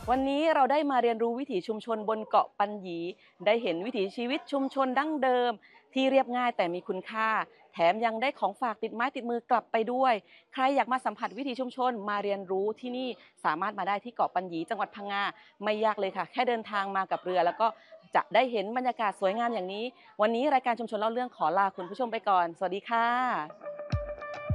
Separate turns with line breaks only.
วันนี้เราได้มาเรียนรู้วิถีชุมชนบนเกาะปัญญีได้เห็นวิถีชีวิตชุมชนดั้งเดิมที่เรียบง่ายแต่มีคุณค่าแถมยังได้ของฝากติดไม้ติดมือกลับไปด้วยใครอยากมาสัมผัสวิถีชุมชนมาเรียนรู้ที่นี่สามารถมาได้ที่เกาะปัญญีจังหวัดพังงาไม่ยากเลยค่ะแค่เดินทางมากับเรือแล้วก็จะได้เห็นบรรยากาศสวยงามอย่างนี้วันนี้รายการชุมชนเล่าเรื่องขอลาคุณผู้ชมไปก่อนสวัสดีค่ะ